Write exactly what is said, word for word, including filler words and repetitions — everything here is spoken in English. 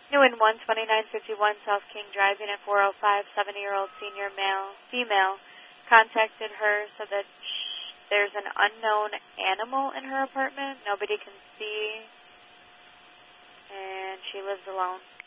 New in one twenty-nine fifty-one South King driving at four oh five, seventy-year-old senior male, female, contacted her so that sh- there's an unknown animal in her apartment. Nobody can see, and she lives alone.